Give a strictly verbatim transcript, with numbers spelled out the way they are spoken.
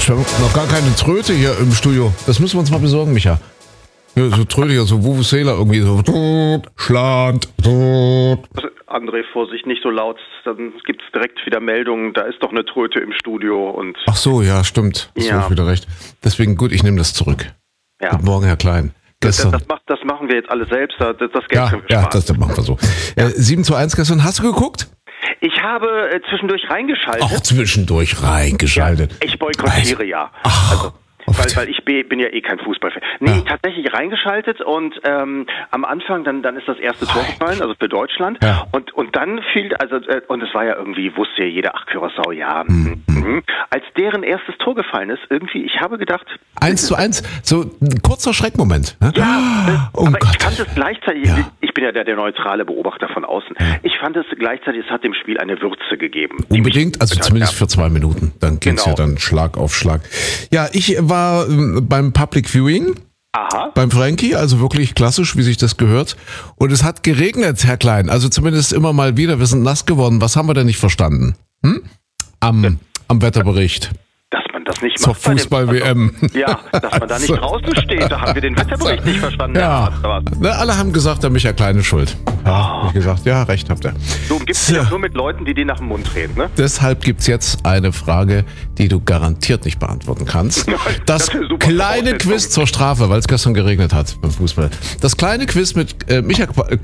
wir haben noch gar keine Tröte hier im Studio. Das müssen wir uns mal besorgen, Micha. Ja, so Tröte hier, so Vuvuzela irgendwie so. Schland. André, Vorsicht, nicht so laut, dann gibt es direkt wieder Meldungen, da ist doch eine Tröte im Studio. Und Ach so, ja, stimmt. Das ja. hast wieder recht. Deswegen, gut, ich nehme das zurück. Ja. Guten Morgen, Herr Klein. Gestern. Das, das, macht, das machen wir jetzt alle selbst, das, das Geld Ja, können wir ja sparen. das, das machen wir so. Ja. Äh, sieben zu eins gestern, hast du geguckt? Ich habe äh, zwischendurch reingeschaltet. Auch zwischendurch reingeschaltet. Ja, ich boykottiere ja. Ach. Also, weil, weil ich bin ja eh kein Fußballfan. Nee, ja. tatsächlich reingeschaltet und ähm, am Anfang, dann, dann ist das erste Tor gefallen, also für Deutschland. Ja. Und, und dann fiel, also äh, und es war ja irgendwie, wusste ja jeder, ach Curaçao, ja. Mhm. Mhm. Als deren erstes Tor gefallen ist, irgendwie, ich habe gedacht... Eins zu eins, so ein kurzer Schreckmoment. Ne? Ja, oh aber Gott. ich fand es gleichzeitig, Ja. ich bin ja der, der neutrale Beobachter von außen, ich fand es gleichzeitig, es hat dem Spiel eine Würze gegeben. Unbedingt, also zumindest für zwei Minuten. Dann geht's Genau. ja dann Schlag auf Schlag. Ja, ich war ähm, beim Public Viewing. Aha. Beim Frankie, also wirklich klassisch, wie sich das gehört. Und es hat geregnet, Herr Klein. Also zumindest immer mal wieder. Wir sind nass geworden. Was haben wir denn nicht verstanden? Hm? Am, ja. am Wetterbericht. Dass man das nicht Zur macht. Zur Fußball-W M. Ja, dass man da nicht draußen steht. Da haben wir den Wetterbericht nicht verstanden. Ja, ja ne, alle haben gesagt, der Micha Klein ist schuld. Ja, hab ich gesagt, ja, recht habt ihr. Du umgibst dich ja nur mit Leuten, die dir nach dem Mund reden, ne? Deshalb gibt's jetzt eine Frage, die du garantiert nicht beantworten kannst. Das, das ist super kleine Quiz zur Strafe, weil es gestern geregnet hat beim Fußball. Das kleine Quiz mit äh, Micha